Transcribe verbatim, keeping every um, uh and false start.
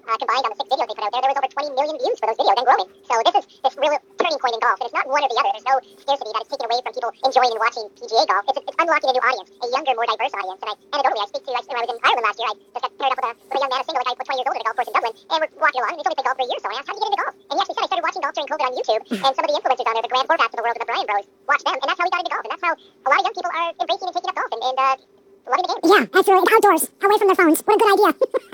uh, combined on the six videos they put out there, there was over twenty million views for those videos and growing. So this is this real turning point in golf, and it's not one or the other. There's no scarcity that is taken away from people enjoying and watching P G A golf. It's, it's unlocking a new audience, a younger, more diverse audience. And I, anecdotally, I speak to, I, when I was in Ireland last year, I just got paired up with a, with a young man, a single, like I was twenty years old at a golf course in Dublin, and we're walking along, and he told me to play golf for a year or so. I asked, how did you get into golf? And he actually said, I started watching golf during COVID on YouTube, and some of the influencers on there, the Graham Horvaths of the world, the Brian Bros, watch them, and that's how he got into golf, and that's how a lot of young people are embracing and taking up golf, and, and uh, loving the game. Yeah, absolutely. Outdoors, away from their phones. What a good idea.